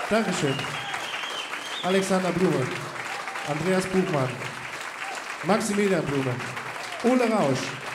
Dankeschön. Alexander Blume, Andreas Buchmann, Maximilian Blume, Ole Rausch,